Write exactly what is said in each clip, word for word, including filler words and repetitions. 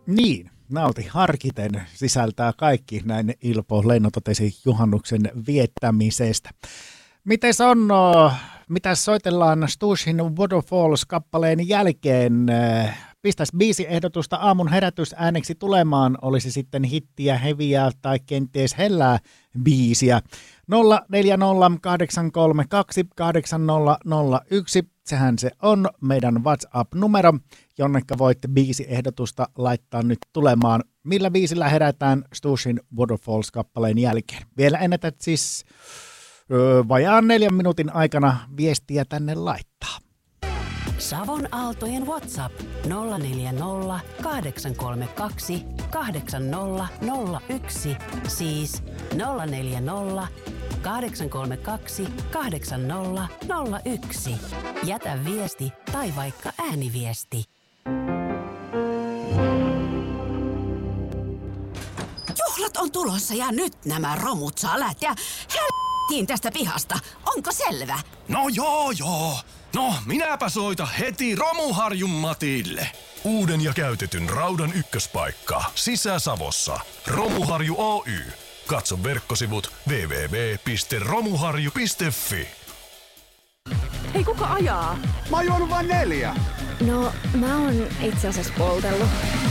Niin, nauti harkiten sisältää kaikki, näin Ilpo Leino totesi juhannuksen viettämisestä. Mites on, no, mitä soitellaan Stushin Waterfalls-kappaleen jälkeen? Pistäisi biisiehdotusta aamun herätysääneksi tulemaan, olisi sitten hittiä, heviä tai kenties hellää biisiä. nolla neljä nolla kahdeksan kolme kaksi kahdeksan nolla nolla yksi, sehän se on meidän WhatsApp-numero, jonnekka voitte biisiehdotusta laittaa nyt tulemaan. Millä biisillä herätään Stushin Waterfalls-kappaleen jälkeen? Vielä ennätät siis öö, vajaan neljän minuutin aikana viestiä tänne laittaa. Savon Aaltojen WhatsApp nolla neljä nolla kahdeksan kolme kaksi kahdeksan nolla nolla yksi, siis nolla neljä nolla kahdeksan kolme kaksi kahdeksan nolla nolla yksi. Jätä viesti tai vaikka ääniviesti. Juhlat on tulossa ja nyt nämä romut saa lähteä helvettiin tästä pihasta. Onko selvä? No joo joo. No, minäpä soita heti Romuharjun Matille. Uuden ja käytetyn raudan ykköspaikka Sisä-Savossa. Romuharju Oy. Katso verkkosivut double-u double-u double-u piste romuharju piste fi. Hei, kuka ajaa? Mä oon juonut vain neljä. No, mä oon itse asiassa poltellut.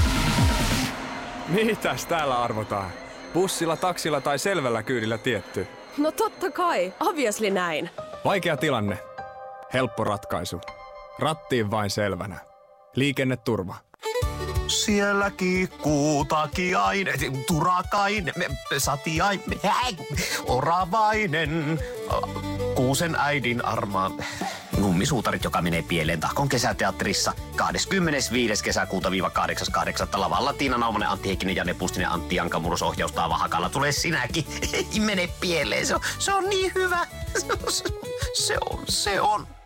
Mitäs täällä arvotaan? Bussilla, taksilla tai selvällä kyydillä tietty? No totta kai, obviously näin. Vaikea tilanne. Helppo ratkaisu. Rattiin vain selvänä. Liikenneturva. Siellä kiikkuu takiainen, turakainen, satiainen, oravainen, kuusen äidin armaan. Nummisuutarit, joka menee pieleen Tahkon kesäteatterissa kahdeskymmenesviides kesäkuuta viiva kahdeksas kahdeksatta lavalla Tiina Naumanen, Antti Heikkinen, Janne Pustinen, Antti Jankamurus ohjaustaa Vahakalla. Tulee sinäkin. Ei mene pieleen. Se on, se on niin hyvä. Se on, se on. Se on.